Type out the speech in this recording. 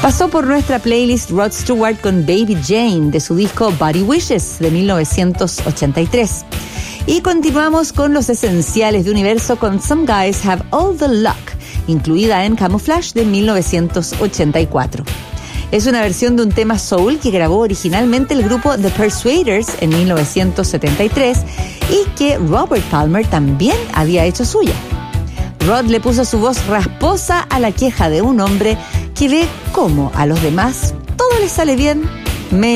Pasó por nuestra playlist Rod Stewart con Baby Jane de su disco Body Wishes de 1983. Y continuamos con los esenciales de Universo con Some Guys Have All the Luck, incluida en Camouflage de 1984. Es una versión de un tema soul que grabó originalmente el grupo The Persuaders en 1973 y que Robert Palmer también había hecho suya. Rod le puso su voz rasposa a la queja de un hombre que ve cómo a los demás todo les sale bien